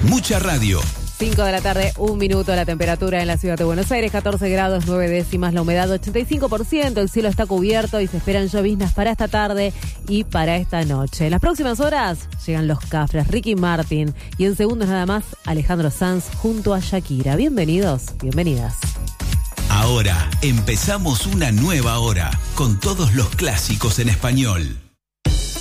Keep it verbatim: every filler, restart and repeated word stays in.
Mucha radio. cinco de la tarde, un minuto, la temperatura en la ciudad de Buenos Aires, catorce grados, nueve décimas, la humedad ochenta y cinco por ciento, el cielo está cubierto y se esperan lloviznas para esta tarde y para esta noche. En las próximas horas llegan los Cafres, Ricky Martin y en segundos nada más Alejandro Sanz junto a Shakira. Bienvenidos, bienvenidas. Ahora empezamos una nueva hora con todos los clásicos en español.